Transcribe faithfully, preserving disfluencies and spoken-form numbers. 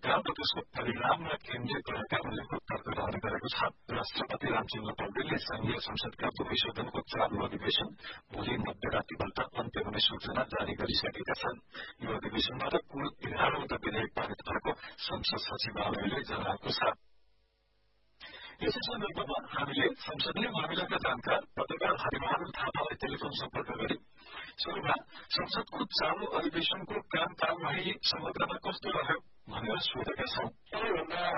संविधान र त्यसको परिणाममा केन्द्रित रहेका उल्लेखको तर्क रहने गरेको छ। राष्ट्रपति रामचन्द्र पौडेलले संघीय संसदका दुवै सदनको चालू अधिवेशन भोलि मध्यरातीबाट अन्त्य हुने सूचना जारी गरिसकेका छन्। यो अधिवेशनबाट कुल एघारवटा विधेयक पारित भएको संसद सचिवालयले जनाएको छ। यसै सन्दर्भमा हामीले संसदीय मामिलाका जानकार पत्रकार हरिबहादुर थापालाई टेलिफोन सम्पर्क गरी सुरुमा संसदको चालू अधिवेशनको कामकाजमा समग्रमा कस्तो रह्यो भनेर सोधेका छौं। सबैभन्दा